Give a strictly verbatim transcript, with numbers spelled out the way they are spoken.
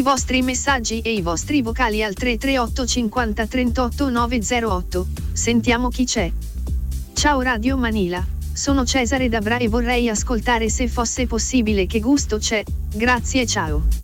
i vostri messaggi e i vostri vocali al tre tre otto cinquanta trentotto nove zero otto. Sentiamo chi c'è. Ciao Radio Manila, sono Cesare da Bra e vorrei ascoltare Se fosse possibile. Che gusto c'è, grazie, ciao.